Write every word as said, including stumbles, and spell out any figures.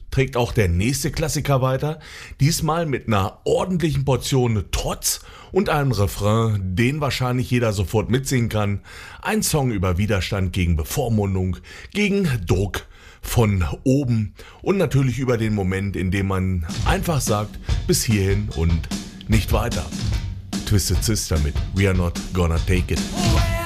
trägt auch der nächste Klassiker weiter, diesmal mit einer ordentlichen Portion Trotz und einem Refrain, den wahrscheinlich jeder sofort mitsingen kann. Ein Song über Widerstand gegen Bevormundung, gegen Druck von oben und natürlich über den Moment, in dem man einfach sagt, bis hierhin und nicht weiter. Twisted Sister mit We Are Not Gonna Take It.